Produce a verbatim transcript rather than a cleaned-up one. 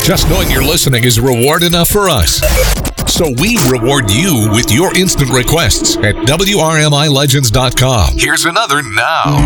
Just knowing you're listening is reward enough for us. So we reward you with your instant requests at W R M I legends dot com. Here's another now.